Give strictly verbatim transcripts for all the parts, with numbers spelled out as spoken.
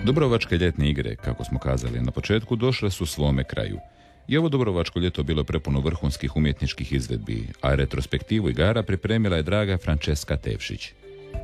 Dubrovačke ljetne igre, kako smo kazali na početku, došle su svome kraju. I ovo dubrovačko ljeto bilo prepuno vrhunskih umjetničkih izvedbi, a retrospektivu igara pripremila je draga Franceska Tevšić.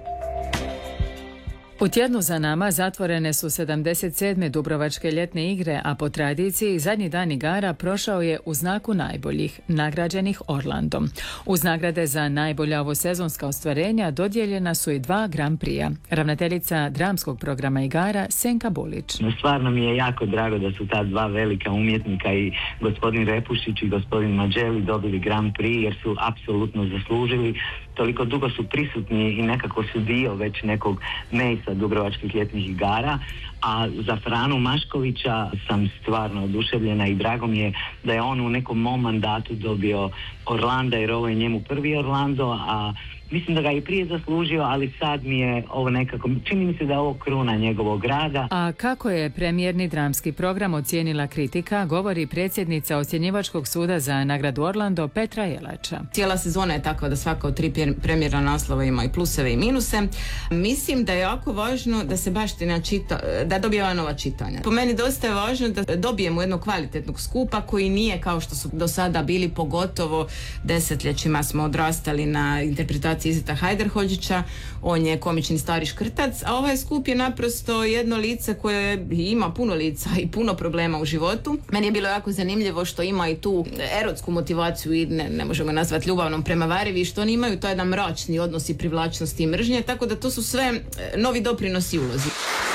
U tjednu za nama zatvorene su sedamdeset sedme Dubrovačke ljetne igre, a po tradiciji zadnji dan igara prošao je u znaku najboljih, nagrađenih Orlandom. Uz nagrade za najbolja ovosezonska ostvarenja dodijeljena su i dva Grand Prix-a. Ravnateljica dramskog programa igara Senka Bulić. Stvarno mi je jako drago da su ta dva velika umjetnika, i gospodin Repušić i gospodin Mađeli, dobili Grand Prix jer su apsolutno zaslužili. Toliko dugo su prisutni i nekako su dio već nekog mejsa Dubrovačkih ljetnih igara, a za Franu Maškovića sam stvarno oduševljena i drago mi je da je on u nekom mom mandatu dobio Orlanda, jer ovo je njemu prvi Orlando, a mislim da ga je i prije zaslužio, ali sad mi je ovo nekako, čini mi se da je ovo kruna njegovog rada. A kako je premijerni dramski program ocijenila kritika, govori predsjednica ocjenjivačkog suda za nagradu Orlando Petra Jelača. Cijela sezona je takva da svaka od tri premijerna naslova ima i pluseve i minuse. Mislim da je jako važno da se baština čita, da dobije nova čitanja. Po meni dosta je važno da dobijemo jednog kvalitetnog skupa koji nije kao što su do sada bili, pogotovo desetljećima smo odrastali na interpretaciji Izeta Hajderhođića. On je komični stari škrtac, a ovaj skup je naprosto jedno lice koje ima puno lica i puno problema u životu. Meni je bilo jako zanimljivo što ima i tu erotsku motivaciju i ne, ne možemo nazvati ljubavnom prema Varivi, što oni imaju to jedan mračni odnos i privlačnosti i mržnje, tako da to su sve novi doprinosi ulozi.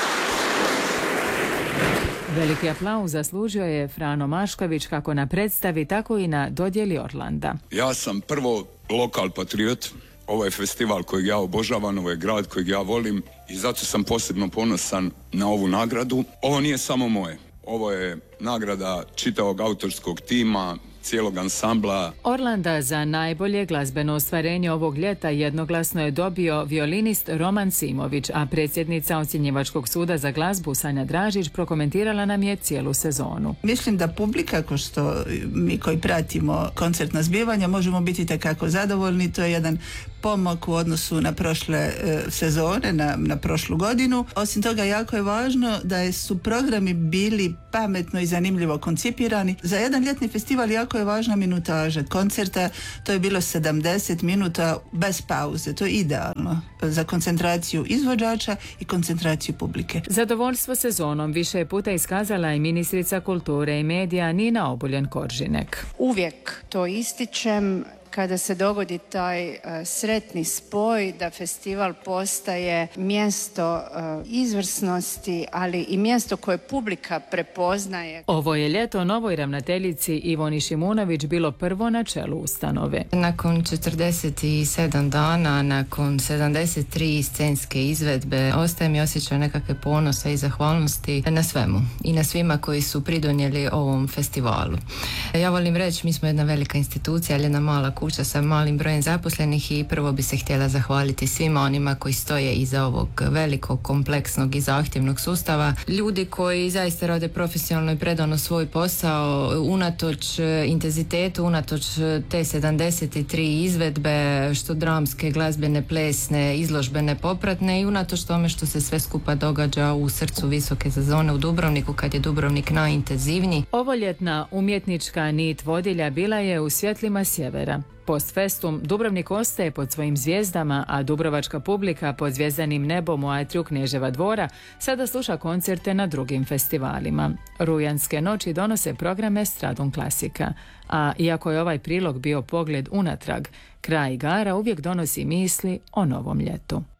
Veliki aplauz zaslužio je Frano Mašković kako na predstavi, tako i na dodjeli Orlanda. Ja sam prvo lokal patriot. Ovo je festival kojeg ja obožavam, ovo je grad kojeg ja volim i zato sam posebno ponosan na ovu nagradu. Ovo nije samo moje, ovo je nagrada čitavog autorskog tima, cijelog ansambla. Orlanda za najbolje glazbeno ostvarenje ovog ljeta jednoglasno je dobio violinist Roman Simović, a predsjednica ocjenjivačkog suda za glazbu Sanja Dražić prokomentirala nam je cijelu sezonu. Mislim da publika, ko što mi koji pratimo koncertna zbivanja, možemo biti takako zadovoljni. To je jedan pomak u odnosu na prošle e, sezone, na, na prošlu godinu. Osim toga, jako je važno da su programi bili pametno i zanimljivo koncipirani. Za jedan ljetni festival jako je važna minutaža koncerta. To je bilo sedamdeset minuta bez pauze. To je idealno za koncentraciju izvođača i koncentraciju publike. Zadovoljstvo sezonom više je puta iskazala i ministrica kulture i medija Nina Obuljen-Koržinek. Uvijek to ističem kada se dogodi taj uh, sretni spoj, da festival postaje mjesto uh, izvrsnosti, ali i mjesto koje publika prepoznaje. Ovo je ljeto novoj ravnateljici Ivoni Šimunović bilo prvo na čelu ustanove. Nakon četrdeset sedam dana, nakon sedamdeset tri scenske izvedbe, ostaje mi osjećaj nekakve ponosa i zahvalnosti na svemu i na svima koji su pridonijeli ovom festivalu. Ja volim reći, mi smo jedna velika institucija, ali jedna mala kuća sa malim brojem zaposlenih i prvo bi se htjela zahvaliti svima onima koji stoje iza ovog velikog, kompleksnog i zahtjevnog sustava. Ljudi koji zaista rade profesionalno i predano svoj posao, unatoč intenzitetu, unatoč te sedamdeset tri izvedbe, što dramske, glazbene, plesne, izložbene, popratne, i unatoč tome što se sve skupa događa u srcu visoke sezone u Dubrovniku, kad je Dubrovnik najintenzivniji. Ovoljetna umjetnička nit vodilja bila je u svjetlima sjevera. Post festum Dubrovnik ostaje pod svojim zvijezdama, a dubrovačka publika pod zvjezdanim nebom u atriju Kneževa dvora sada sluša koncerte na drugim festivalima. Rujanske noći donose programe Estradom klasika, a iako je ovaj prilog bio pogled unatrag, kraj igara uvijek donosi misli o novom ljetu.